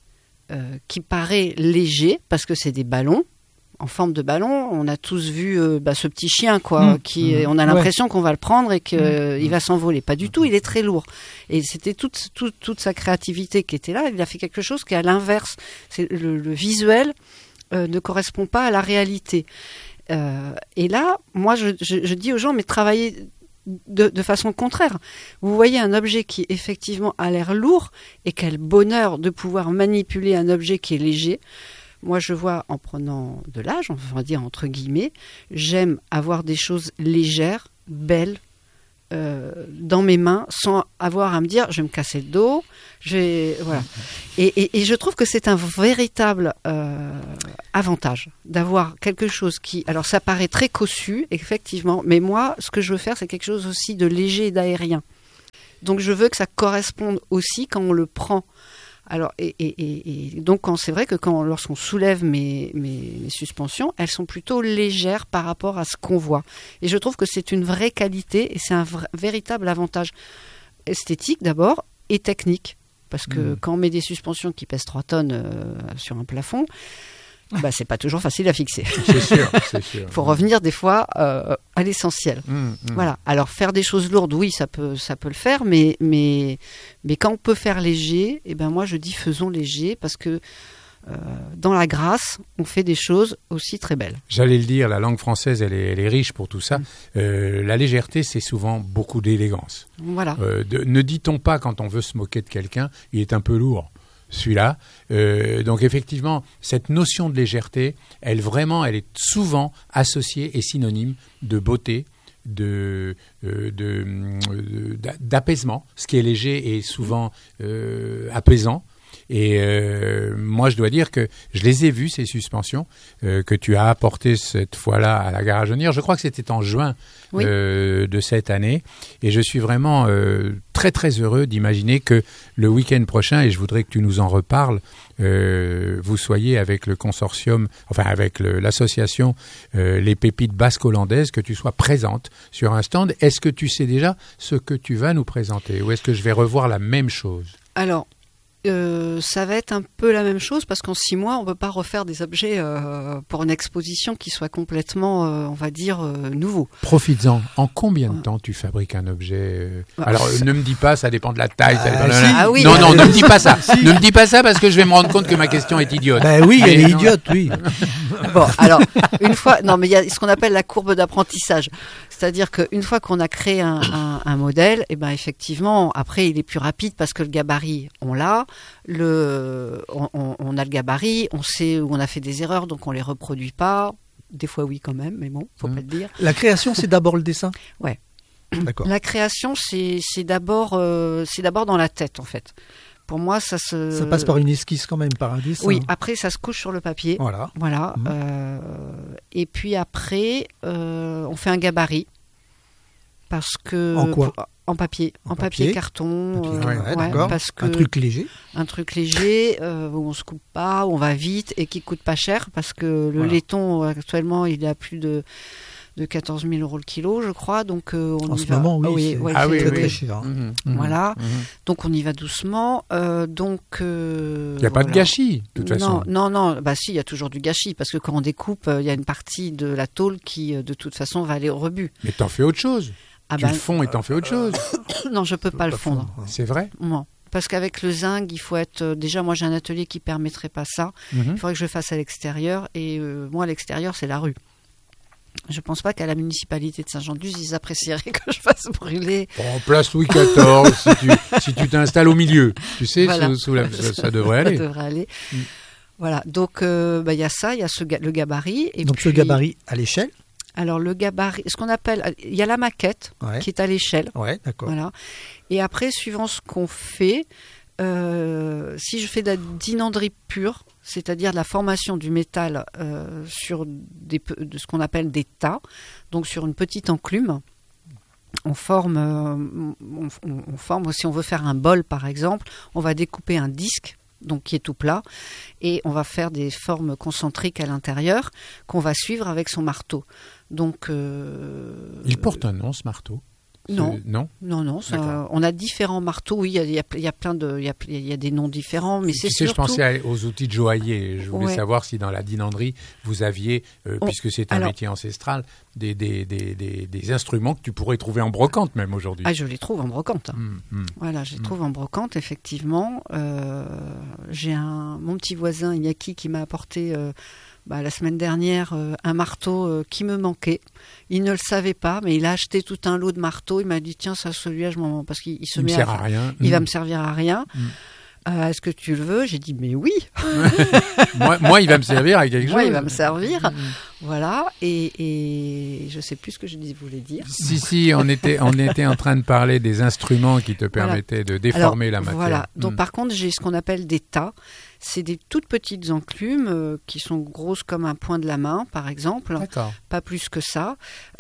Speaker 5: euh, qui paraît léger parce que c'est des ballons en forme de ballon. On a tous vu euh, bah, ce petit chien, quoi,
Speaker 2: Mmh.
Speaker 5: qui
Speaker 3: Mmh.
Speaker 5: on a l'impression qu'on va le prendre et qu'il
Speaker 2: Mmh.
Speaker 5: va s'envoler. Pas du tout. Il est très lourd. Et c'était toute, toute toute sa créativité qui était là. Il a fait quelque chose qui est à l'inverse. C'est le, le visuel euh, ne correspond pas à la réalité. Euh, et là, moi, je, je, je dis aux gens, mais travaillez de, de façon contraire. Vous voyez un objet qui effectivement a l'air lourd, et quel bonheur de pouvoir manipuler un objet qui est léger. Moi, je vois, en prenant de l'âge, on va dire entre guillemets, j'aime avoir des choses légères, belles, euh, dans mes mains, sans avoir à me dire, je vais me casser le dos. Je vais, voilà. Et, et, et je trouve que c'est un véritable euh, avantage d'avoir quelque chose qui, alors ça paraît très cossu, effectivement, mais moi, ce que je veux faire, c'est quelque chose aussi de léger et d'aérien. Donc je veux que ça corresponde aussi quand on le prend. Alors, et, et, et, et donc quand, c'est vrai que quand, lorsqu'on soulève mes, mes, mes suspensions, elles sont plutôt légères par rapport à ce qu'on voit. Et je trouve que c'est une vraie qualité et c'est un vrai, véritable avantage esthétique d'abord et technique. Parce que
Speaker 3: Mmh.
Speaker 5: quand on met des suspensions qui pèsent trois tonnes euh, sur un plafond, bah, c'est pas toujours facile à fixer.
Speaker 3: C'est sûr, c'est sûr.
Speaker 5: Il faut revenir des fois euh, à l'essentiel.
Speaker 3: Mmh, mmh.
Speaker 5: Voilà. Alors faire des choses lourdes, oui, ça peut, ça peut le faire, mais, mais, mais quand on peut faire léger, eh ben moi je dis faisons léger parce que euh, dans la grâce, on fait des choses aussi très belles.
Speaker 3: J'allais le dire, la langue française, elle est, elle est riche pour tout ça.
Speaker 5: Mm.
Speaker 3: Euh, la légèreté, c'est souvent beaucoup d'élégance.
Speaker 5: Voilà.
Speaker 3: Euh, de- ne dit-on pas, quand on veut se moquer de quelqu'un, il est un peu lourd, celui-là. Euh, donc effectivement, cette notion de légèreté, elle vraiment, elle est souvent associée et synonyme de beauté, de, euh, de, euh, d'a- d'apaisement. Ce qui est léger est souvent euh, apaisant. Et euh, moi, je dois dire que je les ai vus, ces suspensions, euh, que tu as apportées cette fois-là à la Garageonnière. Je crois que c'était en juin
Speaker 5: Oui.
Speaker 3: euh, de cette année. Et je suis vraiment euh, très, très heureux d'imaginer que le week-end prochain, et je voudrais que tu nous en reparles, euh, vous soyez avec le consortium, enfin avec le, l'association euh, Les Pépites Basques Hollandaises, que tu sois présente sur un stand. Est-ce que tu sais déjà ce que tu vas nous présenter ou est-ce que je vais revoir la même chose ?
Speaker 5: Alors, euh, ça va être un peu la même chose parce qu'en six mois, on ne peut pas refaire des objets euh, pour une exposition qui soit complètement, euh, on va dire, euh, nouveau.
Speaker 3: Profites-en. En combien de temps tu fabriques un objet euh...
Speaker 5: Ah,
Speaker 3: Alors,
Speaker 5: ça...
Speaker 3: ne me dis pas, ça dépend de la taille.
Speaker 4: Ah,
Speaker 3: ça dépend de
Speaker 4: si.
Speaker 3: la...
Speaker 5: Ah, oui,
Speaker 3: non, non,
Speaker 5: euh...
Speaker 3: ne me dis pas ça. Ne me dis pas ça parce que je vais me rendre compte que ma question est idiote.
Speaker 4: Ben oui, elle
Speaker 3: Mais
Speaker 4: est
Speaker 3: non.
Speaker 4: idiote, oui.
Speaker 5: Bon, alors, une fois, non, mais il y a ce qu'on appelle la courbe d'apprentissage. C'est-à-dire qu'une fois qu'on a créé un, un, un modèle, et ben effectivement, après, il est plus rapide parce que le gabarit, on l'a. Le, on, on, on a le gabarit, on sait où on a fait des erreurs, donc on les reproduit pas. Des fois, oui, quand même, mais bon, faut
Speaker 3: Mmh.
Speaker 5: pas le dire.
Speaker 4: La création, c'est d'abord le dessin.
Speaker 5: Ouais.
Speaker 4: D'accord.
Speaker 5: La création, c'est, c'est d'abord, euh, c'est d'abord dans la tête, en fait. Pour moi, ça se.
Speaker 4: Ça passe par une esquisse quand même, par un dessin.
Speaker 5: Oui, après, ça se couche sur le papier.
Speaker 4: Voilà.
Speaker 5: Voilà.
Speaker 4: Mmh.
Speaker 5: Euh, et puis après, euh, on fait un gabarit. Parce que.
Speaker 4: En quoi ?
Speaker 5: En papier. En,
Speaker 4: En
Speaker 5: papier,
Speaker 4: papier.
Speaker 5: carton.
Speaker 4: Papier,
Speaker 5: euh,
Speaker 4: ouais,
Speaker 5: ouais,
Speaker 4: d'accord.
Speaker 5: parce que
Speaker 4: Un truc léger.
Speaker 5: un truc léger, euh, où on se coupe pas, où on va vite et qui coûte pas cher. Parce que le
Speaker 4: Voilà.
Speaker 5: laiton, actuellement, il est à plus de, de quatorze mille euros le kilo, je crois. Donc, euh, on
Speaker 4: En
Speaker 5: y
Speaker 4: ce
Speaker 5: va.
Speaker 4: moment, oui,
Speaker 5: Ah
Speaker 4: c'est
Speaker 5: ouais,
Speaker 3: Ah
Speaker 5: c'est-
Speaker 3: oui,
Speaker 4: très
Speaker 3: oui.
Speaker 4: très cher. hein.
Speaker 3: Mmh, mmh,
Speaker 5: Voilà.
Speaker 3: mmh.
Speaker 5: Donc, on y va doucement. Euh, donc. euh,
Speaker 3: Il n'y a pas de
Speaker 5: voilà.
Speaker 3: gâchis, de toute
Speaker 5: non,
Speaker 3: façon.
Speaker 5: non, non, bah si, il y a toujours du gâchis, parce que quand on découpe, euh, il y a une partie de la tôle qui, euh, de toute façon, va aller au rebut.
Speaker 3: Mais t'en fais autre chose.
Speaker 5: Ah
Speaker 3: tu
Speaker 5: ben,
Speaker 3: le fonds et t'en fais autre chose.
Speaker 5: non, je peux pas le fondre.
Speaker 4: fondre.
Speaker 3: C'est vrai.
Speaker 5: Non. Parce qu'avec le zinc, il faut être. euh, déjà, moi, j'ai un atelier qui permettrait pas ça.
Speaker 3: Mhm.
Speaker 5: Il faudrait que je le fasse à l'extérieur, et euh, moi, à l'extérieur, c'est la rue. Je pense pas qu'à la municipalité de Saint-Jean-de-Luz, ils apprécieraient que je fasse brûler.
Speaker 3: En place Louis quatorze, si tu si tu t'installes au milieu, tu sais,
Speaker 5: Voilà.
Speaker 3: sous, sous la, ça, ça devrait aller.
Speaker 5: Ça devrait aller.
Speaker 3: Mm.
Speaker 5: Voilà. Donc, euh, bah, il y a ça, il y a ce ga- le gabarit. Et
Speaker 4: Donc
Speaker 5: puis,
Speaker 4: ce gabarit à l'échelle.
Speaker 5: Alors, le gabarit, ce qu'on appelle. Il y a la maquette
Speaker 4: Ouais.
Speaker 5: qui est à l'échelle.
Speaker 4: Ouais, d'accord.
Speaker 5: Voilà. Et après, suivant ce qu'on fait, euh, si je fais de la dinanderie pure, c'est-à-dire de la formation du métal euh, sur des, pe- de ce qu'on appelle des tas, donc sur une petite enclume, on forme, euh, on, on- on forme, si on veut faire un bol par exemple, on va découper un disque, donc qui est tout plat, et on va faire des formes concentriques à l'intérieur qu'on va suivre avec son marteau. Donc, euh,
Speaker 3: Il porte un nom, ce marteau. Ce-
Speaker 5: Non.
Speaker 3: Non.
Speaker 5: Non, non, ça-
Speaker 3: D'accord.
Speaker 5: on a différents marteaux. Oui, il y a, il y a- il y a plein de, il y a, il y a des noms différents, mais c'est
Speaker 3: Tu sais, je
Speaker 5: surtout.
Speaker 3: pensais à- aux outils de joaillier. Je voulais
Speaker 5: Ouais.
Speaker 3: savoir si dans la dinanderie, vous aviez, euh,
Speaker 5: On-
Speaker 3: puisque c'est un
Speaker 5: alors-
Speaker 3: métier ancestral, des, des, des, des, des instruments que tu pourrais trouver en brocante même aujourd'hui.
Speaker 5: Ah, je les trouve en brocante.
Speaker 3: Hum, hum.
Speaker 5: Voilà, je les
Speaker 3: Mm.
Speaker 5: trouve en brocante, effectivement. Euh, j'ai un, mon petit voisin Iñaki qui m'a apporté euh, bah, la semaine dernière euh, un marteau euh, qui me manquait. Il ne le savait pas, mais il a acheté tout un lot de marteaux. Il m'a dit tiens, ça, celui-là, je m'en parce qu'il il se
Speaker 3: Il me
Speaker 5: met
Speaker 3: sert
Speaker 5: à,
Speaker 3: à rien.
Speaker 5: il va
Speaker 3: Hum.
Speaker 5: me servir à rien.
Speaker 3: Mm.
Speaker 5: Euh, Est-ce que tu le veux? J'ai dit mais oui.
Speaker 3: moi, moi, il va me servir à quelque
Speaker 5: Moi,
Speaker 3: chose.
Speaker 5: il va me servir.
Speaker 3: Hum.
Speaker 5: Voilà, et, et je sais plus ce que je dis- voulais dire.
Speaker 3: Si, si, on était, on était en train de parler des instruments qui te
Speaker 5: Voilà.
Speaker 3: permettaient de déformer
Speaker 5: Alors,
Speaker 3: la matière.
Speaker 5: Voilà. Donc,
Speaker 3: Hum.
Speaker 5: par contre, j'ai ce qu'on appelle des tas. C'est des toutes petites enclumes euh, qui sont grosses comme un poing de la main, par exemple,
Speaker 3: D'accord.
Speaker 5: pas plus que ça,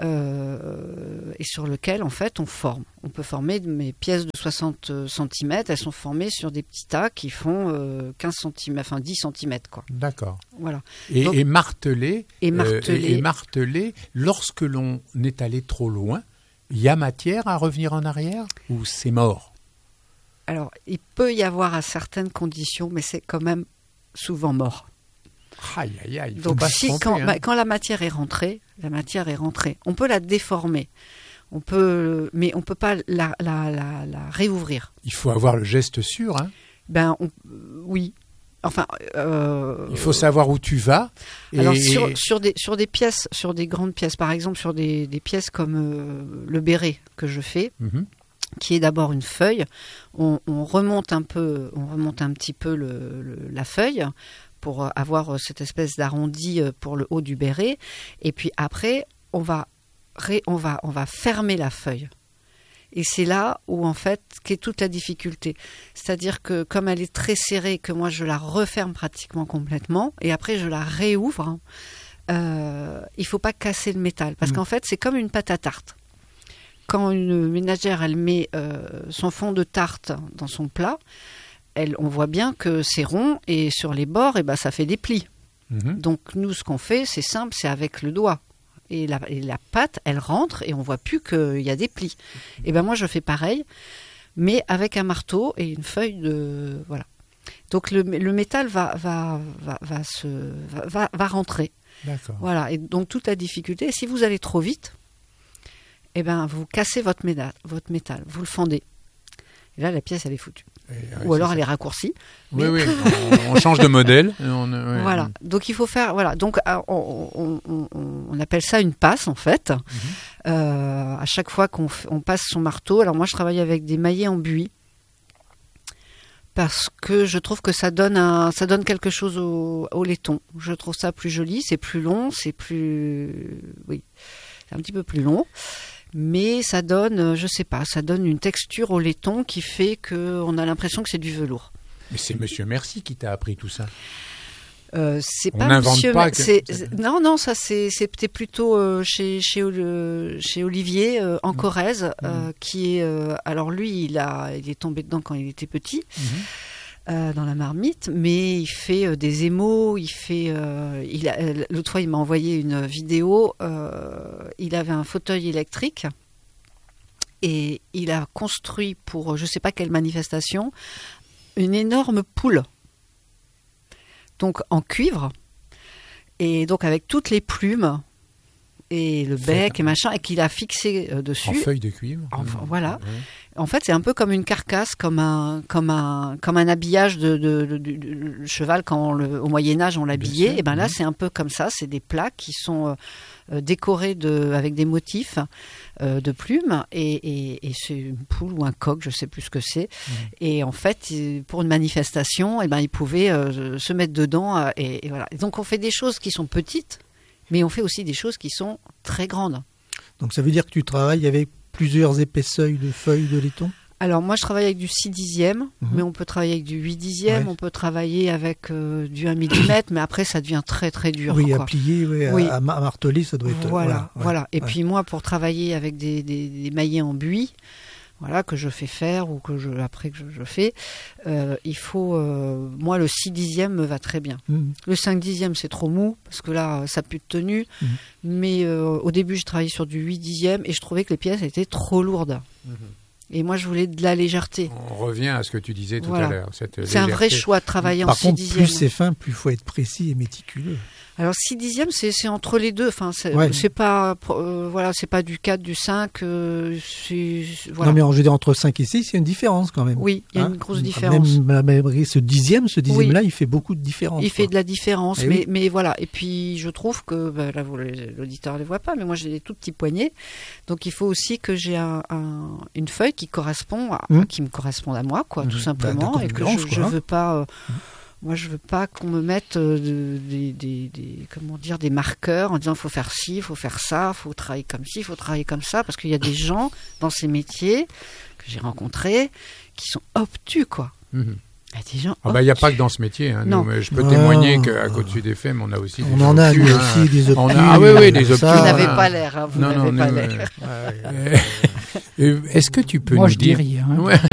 Speaker 5: euh, et sur lequel, en fait, on forme. On peut former mes pièces de soixante centimètres, elles sont formées sur des petits tas qui font euh, quinze centimètres, enfin dix centimètres, quoi.
Speaker 3: D'accord.
Speaker 5: Voilà.
Speaker 3: Et,
Speaker 5: Donc-
Speaker 3: et martelé,
Speaker 5: Et
Speaker 3: euh,
Speaker 5: martelé.
Speaker 3: et, et martelé, lorsque l'on est allé trop loin, il y a matière à revenir en arrière ou c'est mort?
Speaker 5: Alors, il peut y avoir à certaines conditions, mais c'est quand même souvent mort.
Speaker 3: Aïe, aïe, aïe. il faut
Speaker 5: Donc,
Speaker 3: pas se
Speaker 5: si,
Speaker 3: tromper,
Speaker 5: quand,
Speaker 3: hein.
Speaker 5: bah, quand la matière est rentrée, la matière est rentrée. On peut la déformer, on peut, mais on peut pas la, la, la, la réouvrir.
Speaker 3: Il faut avoir le geste sûr. Hein.
Speaker 5: Ben, on- oui. Enfin, euh,
Speaker 3: Il faut savoir où tu vas. Et,
Speaker 5: alors sur, sur des sur des pièces, sur des grandes pièces, par exemple sur des, des pièces comme euh, le béret que je fais,
Speaker 3: Mhm.
Speaker 5: qui est d'abord une feuille. On, on remonte un peu, on remonte un petit peu le, le- la feuille pour avoir cette espèce d'arrondi pour le haut du béret. Et puis après, on va, ré- on va, on va fermer la feuille. Et c'est là où en fait qu'est toute la difficulté. C'est-à-dire que comme elle est très serrée, que moi je la referme pratiquement complètement, et après je la réouvre, euh, il faut pas casser le métal, parce
Speaker 3: Mmh.
Speaker 5: qu'en fait c'est comme une pâte à tarte. Quand une ménagère elle met euh, son fond de tarte dans son plat, elle, on voit bien que c'est rond et sur les bords, et ben ça fait des plis.
Speaker 3: Mhm.
Speaker 5: Donc nous, ce qu'on fait, c'est simple, c'est avec le doigt. Et la, et la pâte, elle rentre et on voit plus qu'il y a des plis. Et ben moi, je fais pareil, mais avec un marteau et une feuille de voilà. Donc le, le métal va, va, va, va, se, va, va rentrer.
Speaker 3: D'accord.
Speaker 5: Voilà. Et donc toute la difficulté, si vous allez trop vite, eh ben, vous cassez votre métal, votre métal, vous le fendez. Et là, la pièce, elle est foutue. Et, ouais, Ou alors, elle ça. est raccourcie.
Speaker 3: Oui, mais... oui, on, on change de modèle. On, ouais.
Speaker 5: Voilà. Donc, il faut faire... Voilà. Donc, on, on, on, on appelle ça une passe, en fait. Mm-hmm. Euh, à chaque fois qu'on on passe son marteau. Alors, moi, je travaille avec des maillets en buis. Parce que je trouve que ça donne, un, ça donne quelque chose au, au laiton. Je trouve ça plus joli, c'est plus long, c'est plus... Oui, c'est un petit peu plus long. Mais ça donne, je sais pas, ça donne une texture au laiton qui fait qu'on a l'impression que c'est du velours.
Speaker 3: Mais c'est Monsieur Merci qui t'a appris tout ça.
Speaker 5: Euh, c'est
Speaker 3: On
Speaker 5: pas
Speaker 3: n'invente
Speaker 5: Monsieur
Speaker 3: pas.
Speaker 5: Mer-
Speaker 3: Que...
Speaker 5: c'est, c'est... Non, non, ça c'est, c'était plutôt euh, chez, chez, euh, chez Olivier euh, en Corrèze, mmh. euh, qui est. Euh, alors lui, il, a, il est tombé dedans quand il était petit. Mmh. Euh, dans la marmite, mais il fait euh, des émaux, il fait. Euh, il a, euh, l'autre fois, il m'a envoyé une vidéo. Euh, il avait un fauteuil électrique et il a construit pour je sais pas quelle manifestation une énorme poule. Donc en cuivre et donc avec toutes les plumes et le bec et machin et qu'il a fixé euh, dessus.
Speaker 3: En feuille de cuivre.
Speaker 5: Enfin, mmh. Voilà. Ouais. En fait, c'est un peu comme une carcasse, comme un, comme un, comme un habillage de, de, de, de, de cheval quand le, au Moyen Âge on l'habillait. Et ben là, mmh. c'est un peu comme ça. C'est des plaques qui sont euh, décorés de, avec des motifs euh, de plumes et, et, et c'est une poule ou un coq, je sais plus ce que c'est. Mmh. Et en fait, pour une manifestation, et ben ils pouvaient euh, se mettre dedans euh, et, et voilà. Et donc on fait des choses qui sont petites, mais on fait aussi des choses qui sont très grandes.
Speaker 4: Donc ça veut dire que tu travailles avec plusieurs épaisseurs de feuilles de laiton ?
Speaker 5: Alors moi je travaille avec du six dixièmes, mmh. mais on peut travailler avec du huit dixièmes, ouais. on peut travailler avec euh, du un millimètre, mais après ça devient très très dur.
Speaker 4: Oui,
Speaker 5: quoi.
Speaker 4: à plier, oui,
Speaker 5: oui.
Speaker 4: À, à marteler, ça doit être...
Speaker 5: Voilà,
Speaker 4: voilà.
Speaker 5: voilà.
Speaker 4: Ouais,
Speaker 5: Et
Speaker 4: ouais.
Speaker 5: puis moi pour travailler avec des, des, des maillets en buis, voilà, que je fais faire ou que je, après que je, je fais, euh, il faut... Euh, moi le six dixièmes me va très bien. Mmh. Le cinq dixièmes c'est trop mou, parce que là ça pue de tenue, mmh. mais euh, au début je travaillais sur du huit dixièmes et je trouvais que les pièces étaient trop lourdes. Mmh. Et moi, je voulais de la légèreté.
Speaker 3: On revient à ce que tu disais tout
Speaker 5: voilà.
Speaker 3: à l'heure. Cette
Speaker 5: c'est légèreté. Un vrai choix de travailler
Speaker 4: Par
Speaker 5: en six
Speaker 4: contre,
Speaker 5: dixièmes.
Speaker 4: Plus c'est fin, plus il faut être précis et méticuleux.
Speaker 5: Alors six dixièmes, c'est, c'est entre les deux. Enfin, c'est,
Speaker 4: ouais.
Speaker 5: c'est pas, euh, voilà, c'est pas du quatre, du cinq. Euh, c'est, voilà.
Speaker 4: Non, mais en, je veux dire, entre cinq et six, il y a une différence quand même.
Speaker 5: Oui, il y a hein une grosse différence.
Speaker 4: Même, même ce dixième, ce dixième-là, oui. il fait beaucoup de différence.
Speaker 5: Il
Speaker 4: quoi.
Speaker 5: fait de la différence,
Speaker 4: et
Speaker 5: mais,
Speaker 4: oui.
Speaker 5: mais voilà. Et puis, je trouve que, bah, là, vous, l'auditeur ne les voit pas, mais moi, j'ai des tout petits poignets. Donc, il faut aussi que j'ai un, un, une feuille qui correspond à, mmh. qui me corresponde à moi, quoi, mmh. tout simplement. Bah, et que je ne veux pas... Euh, mmh. Moi, je veux pas qu'on me mette euh, des, des, des, comment dire, des marqueurs en disant il faut faire ci, il faut faire ça, il faut travailler comme ci, il faut travailler comme ça, parce qu'il y a des gens dans ces métiers que j'ai rencontrés qui sont obtus, quoi. Mm-hmm. Il y a des gens.
Speaker 3: Ah bah, il n'y a pas que dans ce métier. Hein.
Speaker 5: Non.
Speaker 3: Nous, je peux témoigner qu'à Côte-Sud F M, on a aussi.
Speaker 4: On
Speaker 3: des
Speaker 4: en a, nous
Speaker 3: hein.
Speaker 4: aussi, des obtus.
Speaker 3: On a... Ah oui, oui, des obtus.
Speaker 5: Vous n'avez pas l'air. Hein, vous
Speaker 3: non,
Speaker 5: n'avez
Speaker 3: non,
Speaker 5: pas
Speaker 3: nous,
Speaker 5: l'air.
Speaker 3: Euh... Est-ce que tu peux
Speaker 2: Moi,
Speaker 3: nous
Speaker 2: je
Speaker 3: dire.
Speaker 2: dis rien. Hein.
Speaker 3: Ouais.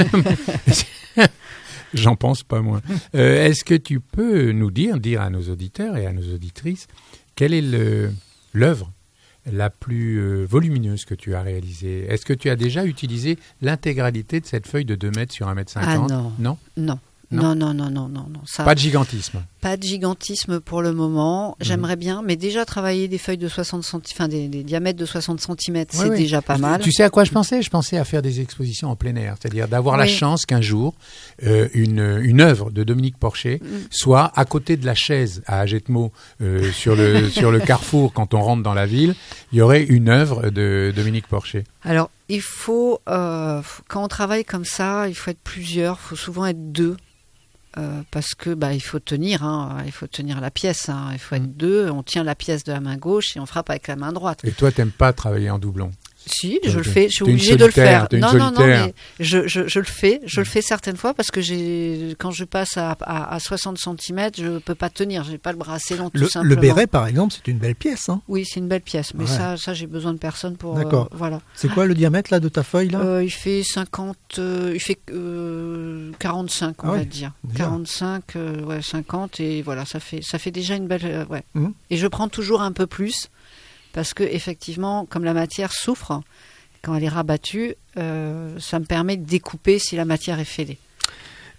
Speaker 3: J'en pense pas moins. Euh, est-ce que tu peux nous dire, dire à nos auditeurs et à nos auditrices, quelle est le, l'œuvre la plus euh, volumineuse que tu as réalisée ? Est-ce que tu as déjà utilisé l'intégralité de cette feuille de deux mètres sur un mètre cinquante ?
Speaker 5: Ah non.
Speaker 3: Non.
Speaker 5: Non. Non, non, non, non, non, non. Ça,
Speaker 3: pas de gigantisme.
Speaker 5: Pas de gigantisme pour le moment. J'aimerais mmh. bien, mais déjà travailler des feuilles de soixante centimètres, enfin des, des diamètres de soixante centimètres, ouais, c'est ouais. déjà pas mal.
Speaker 3: Tu sais à quoi je pensais ? Je pensais à faire des expositions en plein air, c'est-à-dire d'avoir oui. la chance qu'un jour, euh, une, une œuvre de Dominique Porcher mmh. soit à côté de la chaise à Agetmo, euh, sur, le, sur le carrefour quand on rentre dans la ville, il y aurait une œuvre de Dominique Porcher.
Speaker 5: Alors, il faut, euh, quand on travaille comme ça, il faut être plusieurs, il faut souvent être deux. Euh, parce que bah il faut tenir, hein, il faut tenir la pièce, hein, il faut être deux. On tient la pièce de la main gauche et on frappe avec la main droite.
Speaker 3: Et toi, t'aimes pas travailler en doublon ?
Speaker 5: Si, je le fais, je suis obligée de le faire. Non, non, non, mais je, je, je le fais, je
Speaker 3: mmh.
Speaker 5: le fais certaines fois parce que j'ai, quand je passe à, à, à soixante centimètres, je peux pas tenir, j'ai pas le bras assez long, tout
Speaker 4: le,
Speaker 5: simplement.
Speaker 4: Le béret, par exemple, c'est une belle pièce, hein ?
Speaker 5: Oui, c'est une belle pièce, mais
Speaker 4: ouais.
Speaker 5: ça, ça, j'ai besoin de personne pour.
Speaker 4: D'accord.
Speaker 5: Euh, voilà.
Speaker 4: C'est quoi le diamètre là de ta feuille là ?
Speaker 5: euh, Il fait cinquante, euh, il fait euh, quarante-cinq, on ah
Speaker 4: ouais,
Speaker 5: va dire.
Speaker 4: déjà.
Speaker 5: quarante-cinq, euh, ouais, cinquante, et voilà, ça fait, ça fait déjà une belle, euh, ouais.
Speaker 4: Mmh.
Speaker 5: Et je prends toujours un peu plus parce que effectivement, comme la matière souffre. Quand elle est rabattue, euh, ça me permet de découper si la matière est fêlée.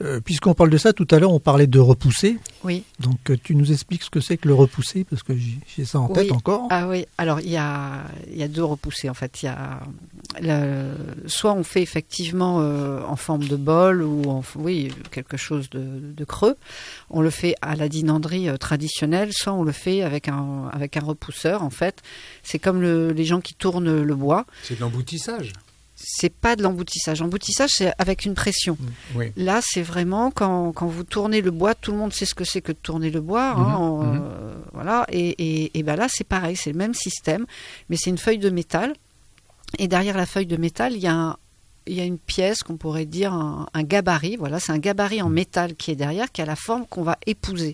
Speaker 4: Euh, puisqu'on parle de ça, tout à l'heure, on parlait de repousser.
Speaker 5: Oui.
Speaker 4: Donc, euh, tu nous expliques ce que c'est que le repousser, parce que j'ai, j'ai ça en
Speaker 5: Oui.
Speaker 4: tête encore.
Speaker 5: Ah oui, alors il y a, il y a deux repoussés en fait. Il y a le, soit on fait effectivement euh, en forme de bol ou en, oui, quelque chose de, de creux. On le fait à la dinanderie euh, traditionnelle, soit on le fait avec un, avec un repousseur en fait. C'est comme le, les gens qui tournent le bois.
Speaker 3: C'est de l'emboutissage.
Speaker 5: C'est pas de l'emboutissage. L'emboutissage, c'est avec une pression.
Speaker 3: Oui.
Speaker 5: Là, c'est vraiment quand, quand vous tournez le bois, tout le monde sait ce que c'est que de tourner le bois. Hein,
Speaker 3: Mhm,
Speaker 5: on-
Speaker 3: mhm.
Speaker 5: euh, voilà. Et, et, et ben là, c'est pareil, c'est le même système, mais c'est une feuille de métal. Et derrière la feuille de métal, il y a, un- il y a une pièce qu'on pourrait dire un, un gabarit. Voilà, c'est un gabarit en métal qui est derrière, qui a la forme qu'on va épouser.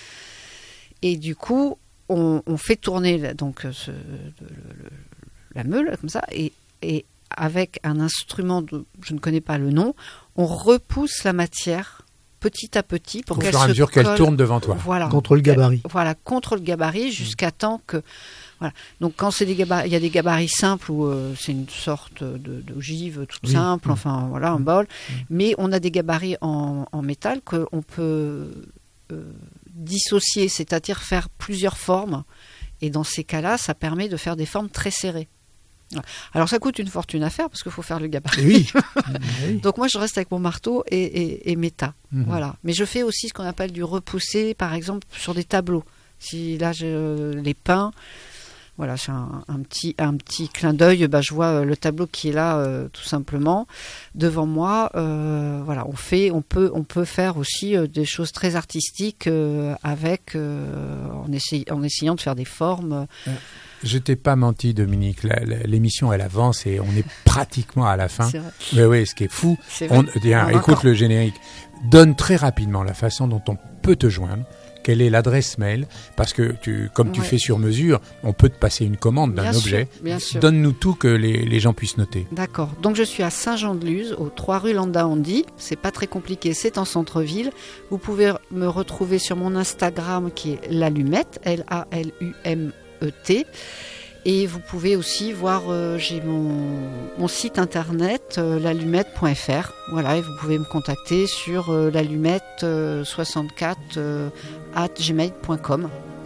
Speaker 5: Et du coup, on, on fait tourner la- donc ce, le- le- la meule comme ça, et, et avec un instrument, de, je ne connais pas le nom, on repousse la matière petit à petit pour
Speaker 3: Au
Speaker 5: qu'elle
Speaker 3: fur et à
Speaker 5: se
Speaker 3: mesure qu'elle
Speaker 5: colle.
Speaker 3: tourne devant toi.
Speaker 5: Voilà.
Speaker 4: Contre le gabarit.
Speaker 5: Voilà, contre le gabarit jusqu'à temps que. Voilà. Donc quand c'est des gabarits, il y a des gabarits simples où euh, c'est une sorte de, d'ogive toute
Speaker 4: Oui.
Speaker 5: simple,
Speaker 4: Mmh.
Speaker 5: enfin voilà, un bol. Mais on a des gabarits en, en métal qu'on peut euh, dissocier, c'est-à-dire faire plusieurs formes. Et dans ces cas-là, ça permet de faire des formes très serrées. Voilà. Alors ça coûte une fortune à faire parce qu'il faut faire le gabarit.
Speaker 4: Oui. Oui.
Speaker 5: Donc moi je reste avec mon marteau et, et, et mes tas.
Speaker 3: Mhm.
Speaker 5: Voilà. Mais je fais aussi ce qu'on appelle du repoussé, par exemple sur des tableaux. Si là je les peins, voilà, c'est un, un petit un petit clin d'œil. Bah, je vois euh, le tableau qui est là euh, tout simplement devant moi. Euh, voilà, on fait, on peut on peut faire aussi euh, des choses très artistiques euh, avec euh, en, essay- en essayant de faire des formes.
Speaker 3: Je t'ai pas menti, Dominique. La- la- l'émission, elle avance et on est pratiquement à la fin.
Speaker 5: C'est vrai.
Speaker 3: Oui, oui, ce qui est fou.
Speaker 5: C'est vrai.
Speaker 3: On, tiens,
Speaker 5: On a
Speaker 3: écoute
Speaker 5: encore-
Speaker 3: le générique. Donne très rapidement la façon dont on peut te joindre. Quelle est l'adresse mail? Parce que tu, comme tu
Speaker 5: Ouais.
Speaker 3: fais sur mesure, on peut te passer une commande d'un
Speaker 5: Bien sûr,
Speaker 3: objet.
Speaker 5: bien sûr.
Speaker 3: Donne-nous tout que les, les gens puissent noter.
Speaker 5: D'accord. Donc je suis à Saint-Jean-de-Luz, au trois rue Landa-Handy. C'est pas très compliqué, c'est en centre-ville. Vous pouvez me retrouver sur mon Instagram qui est l'allumette, L A L U M E T. Et vous pouvez aussi voir, euh, j'ai mon, mon site internet, euh, l'allumette point f r. Voilà, et vous pouvez me contacter sur euh, l'allumette euh, soixante-quatre euh, arobase gmail point com.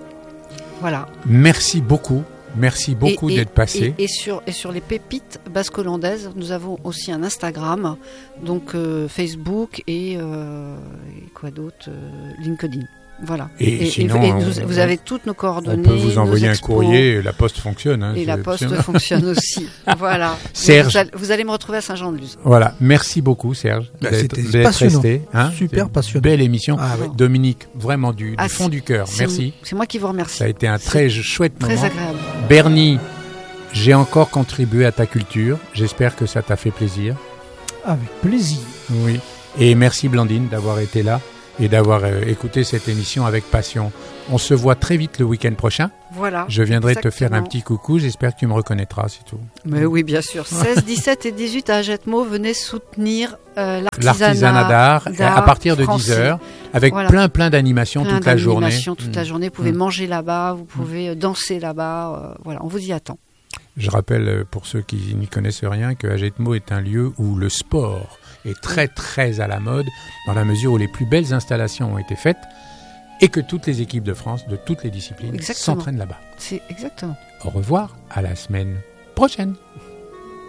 Speaker 5: Voilà.
Speaker 3: Merci beaucoup. Merci beaucoup
Speaker 5: Et- et-
Speaker 3: d'être passé.
Speaker 5: Et, et sur, et sur les pépites basco-hollandaises, nous avons aussi un Instagram, donc euh, Facebook et, euh, et quoi d'autre, euh, LinkedIn. Voilà.
Speaker 3: Et sinon,
Speaker 5: et
Speaker 3: on-
Speaker 5: vous, vous avez toutes nos
Speaker 3: On
Speaker 5: coordonnées.
Speaker 3: peut vous envoyer
Speaker 5: nos
Speaker 3: un
Speaker 5: expos,
Speaker 3: courrier, la poste fonctionne. hein,
Speaker 5: Et
Speaker 3: c'est
Speaker 5: la poste
Speaker 3: optionnel.
Speaker 5: fonctionne aussi. Voilà.
Speaker 3: Serge.
Speaker 5: Vous allez, vous allez me retrouver à Saint-Jean-de-Luz.
Speaker 3: Voilà, merci beaucoup Serge
Speaker 4: Bah,
Speaker 3: d'être,
Speaker 4: c'était
Speaker 3: d'être
Speaker 4: passionnant.
Speaker 3: resté. hein.
Speaker 4: Super
Speaker 3: C'était une
Speaker 4: passionnant.
Speaker 3: Belle émission.
Speaker 4: Ah ouais.
Speaker 3: Dominique, vraiment du, du
Speaker 5: Ah,
Speaker 3: fond
Speaker 5: c'est-
Speaker 3: du cœur,
Speaker 5: C'est-
Speaker 3: merci.
Speaker 5: C'est moi qui vous remercie.
Speaker 3: Ça a été un
Speaker 5: C'est
Speaker 3: très chouette
Speaker 5: Très
Speaker 3: moment.
Speaker 5: agréable.
Speaker 3: Bernie, j'ai encore contribué à ta culture. J'espère que ça t'a fait plaisir.
Speaker 2: Avec plaisir.
Speaker 3: Oui. Et merci Blandine d'avoir été là et d'avoir euh, écouté cette émission avec passion. On se voit très vite le week-end prochain.
Speaker 5: Voilà.
Speaker 3: Je viendrai te faire un
Speaker 5: Exactement.
Speaker 3: petit coucou. J'espère que tu me reconnaîtras, c'est tout.
Speaker 5: Mais oui, bien sûr. seize, dix-sept et dix-huit à Agetmo, venez soutenir euh, l'artisanat,
Speaker 3: L'artisanat d'art,
Speaker 5: d'art
Speaker 3: à partir de
Speaker 5: français.
Speaker 3: dix heures, avec
Speaker 5: Voilà.
Speaker 3: plein plein d'animations
Speaker 5: Plein
Speaker 3: toute la journée.
Speaker 5: d'animations toute la
Speaker 3: Mm.
Speaker 5: journée. Vous pouvez
Speaker 3: Mm.
Speaker 5: manger là-bas, vous pouvez euh, danser là-bas. euh, voilà, on vous y attend.
Speaker 3: Je rappelle euh, pour ceux qui n'y connaissent rien que Agetmo est un lieu où le sport est très très à la mode dans la mesure où les plus belles installations ont été faites et que toutes les équipes de France de toutes les disciplines
Speaker 5: Exactement.
Speaker 3: s'entraînent là-bas.
Speaker 5: C'est exactement.
Speaker 3: Au revoir, à la semaine prochaine.